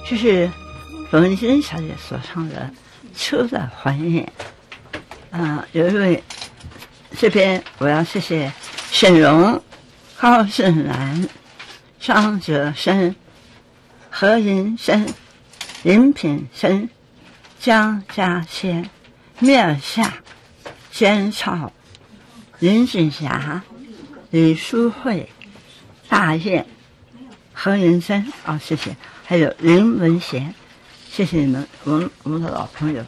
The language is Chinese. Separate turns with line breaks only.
就是文心小姐所唱的《秋的怀念》。有一位，这边我要谢谢沈荣、高胜兰、张哲生、何银生、林品生、江家谦、米尔夏、简超、林锦霞、李淑慧、大雁、何银生，谢谢，还有林文贤，谢谢你们，我们的老朋友。